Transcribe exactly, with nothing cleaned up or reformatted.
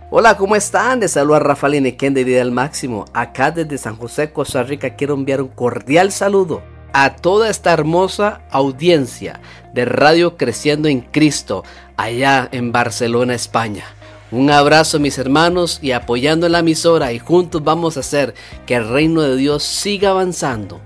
Hola, ¿cómo están? Les saluda Rafael Inequén de Vida al Máximo. Acá desde San José, Costa Rica, quiero enviar un cordial saludo a toda esta hermosa audiencia de Radio Creciendo en Cristo, allá en Barcelona, España. Un abrazo, mis hermanos, y apoyando la emisora, y juntos vamos a hacer que el reino de Dios siga avanzando